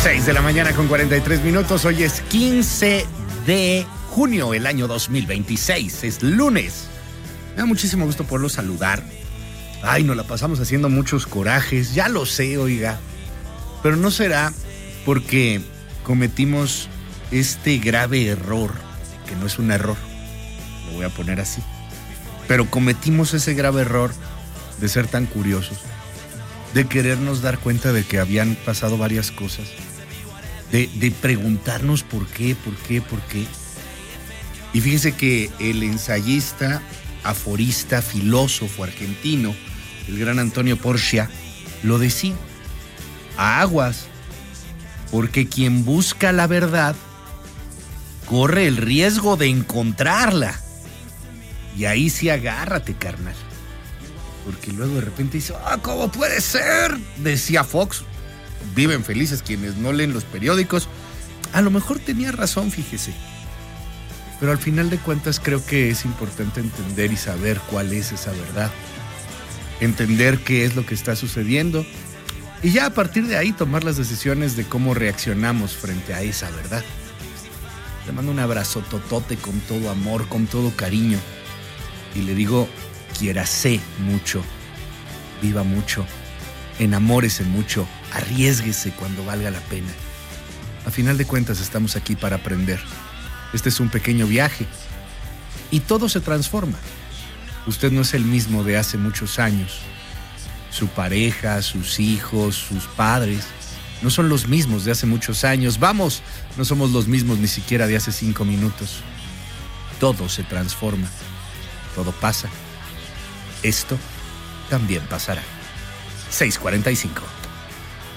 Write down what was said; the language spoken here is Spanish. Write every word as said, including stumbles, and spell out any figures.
seis de la mañana con cuarenta y tres minutos. Hoy es quince de junio, el año dos mil veintiséis. Es lunes. Me da muchísimo gusto poderlo saludar. Ay, nos la pasamos haciendo muchos corajes. Ya lo sé, oiga. Pero no será porque cometimos este grave error, que no es un error, lo voy a poner así. Pero cometimos ese grave error de ser tan curiosos, de querernos dar cuenta de que habían pasado varias cosas, de, de preguntarnos por qué, por qué, por qué. Y fíjese que el ensayista, aforista, filósofo argentino, el gran Antonio Porcia, lo decía: aguas, porque quien busca la verdad corre el riesgo de encontrarla. Y ahí sí agárrate, carnal. Porque luego de repente dice: ah, ¿cómo puede ser? Decía Fox. Viven felices quienes no leen los periódicos. A lo mejor tenía razón, fíjese. Pero al final de cuentas creo que es importante entender y saber cuál es esa verdad. Entender qué es lo que está sucediendo. Y ya a partir de ahí tomar las decisiones de cómo reaccionamos frente a esa verdad. Le mando un abrazo totote con todo amor, con todo cariño. Y le digo: quiérase mucho, viva mucho, enamórese mucho, arriésguese cuando valga la pena. A final de cuentas estamos aquí para aprender. Este es un pequeño viaje y todo se transforma. Usted no es el mismo de hace muchos años. Su pareja, sus hijos, sus padres no son los mismos de hace muchos años. Vamos, no somos los mismos ni siquiera de hace cinco minutos. Todo se transforma, todo pasa. Esto también pasará. seis cuarenta y cinco.